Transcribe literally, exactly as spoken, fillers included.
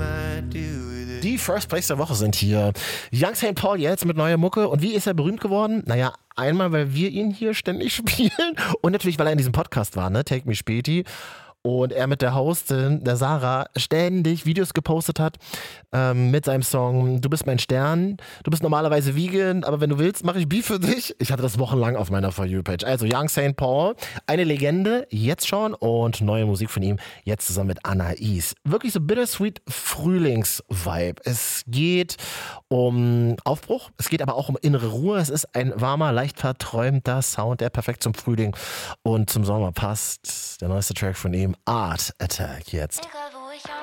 Die First Place der Woche sind hier. Young Saint Paul jetzt mit neuer Mucke. Und wie ist er berühmt geworden? Naja, einmal, weil wir ihn hier ständig spielen und natürlich, weil er in diesem Podcast war, ne? Take Me Späti. Und er mit der Hostin, der Sarah, ständig Videos gepostet hat ähm, mit seinem Song Du bist mein Stern, du bist normalerweise vegan, aber wenn du willst, mache ich Beef für dich. Ich hatte das wochenlang auf meiner For You-Page. Also Young Saint Paul, eine Legende, jetzt schon, und neue Musik von ihm, jetzt zusammen mit Anais. Wirklich so bittersweet Frühlings-Vibe. Es geht um Aufbruch, es geht aber auch um innere Ruhe. Es ist ein warmer, leicht verträumter Sound, der perfekt zum Frühling und zum Sommer passt. Der neueste Track von ihm, Art Attack, jetzt.